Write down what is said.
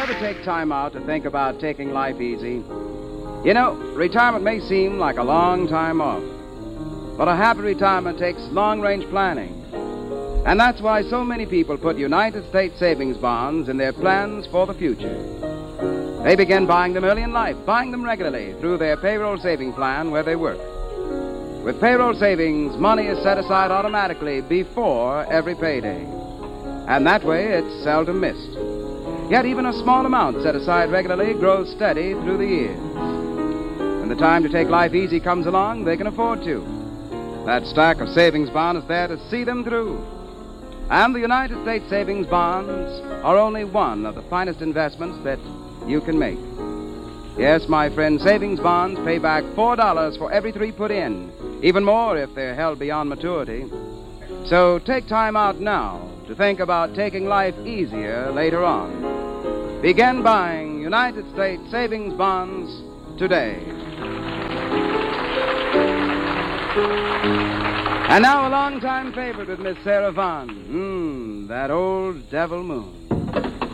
ever take time out to think about taking life easy? You know, retirement may seem like a long time off, but a happy retirement takes long-range planning. And that's why so many people put United States savings bonds in their plans for the future. They begin buying them early in life, buying them regularly through their payroll saving plan where they work. With payroll savings, money is set aside automatically before every payday. And that way, it's seldom missed. Yet even a small amount set aside regularly grows steady through the years. When the time to take life easy comes along, they can afford to. That stack of savings bonds is there to see them through. And the United States savings bonds are only one of the finest investments that you can make. Yes, my friend, savings bonds pay back $4 for every 3 put in, even more if they're held beyond maturity. So take time out now to think about taking life easier later on. Begin buying United States savings bonds today. And now a long-time favorite with Miss Sarah Vaughan. That old devil moon.